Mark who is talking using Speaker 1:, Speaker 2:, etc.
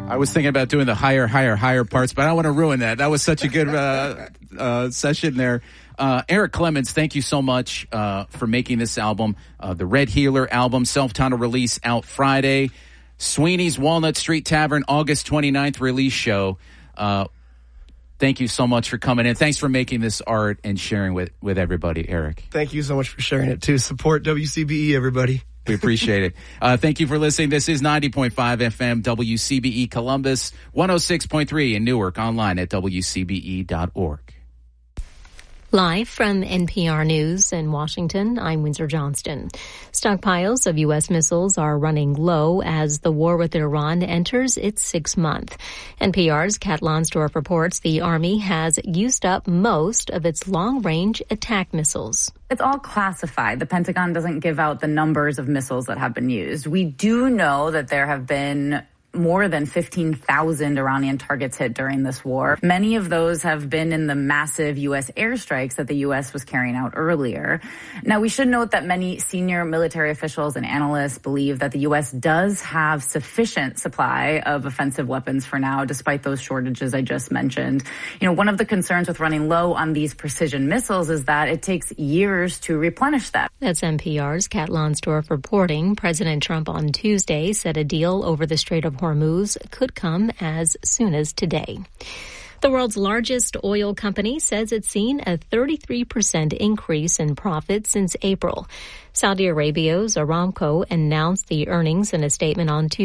Speaker 1: I was thinking about doing the higher parts, but I don't want to ruin that. That was such a good session there. Eric Clemens, thank you so much for making this album. The Red Healer album, self-titled release out Friday. Sweeney's Walnut Street Tavern, August 29th release show. Thank you so much for coming in. Thanks for making this art and sharing with everybody, Eric.
Speaker 2: Thank you so much for sharing it, too. Support WCBE, everybody.
Speaker 1: We appreciate it. Thank you for listening. This is 90.5 FM WCBE Columbus, 106.3 in Newark, online at WCBE.org.
Speaker 3: Live from NPR News in Washington, I'm Windsor Johnston. Stockpiles of U.S. missiles are running low as the war with Iran enters its 6th month. NPR's Kat Lonsdorf reports the Army has used up most of its long-range attack missiles.
Speaker 4: It's all classified. The Pentagon doesn't give out the numbers of missiles that have been used. We do know that there have been more than 15,000 Iranian targets hit during this war. Many of those have been in the massive U.S. airstrikes that the U.S. was carrying out earlier. Now, we should note that many senior military officials and analysts believe that the U.S. does have sufficient supply of offensive weapons for now, despite those shortages I just mentioned. You know, one of the concerns with running low on these precision missiles is that it takes years to replenish them.
Speaker 3: That's NPR's Kat Lonsdorf reporting. President Trump on Tuesday said a deal over the Strait of Hormuz could come as soon as today. The world's largest oil company says it's seen a 33% increase in profits since April. Saudi Arabia's Aramco announced the earnings in a statement on Tuesday.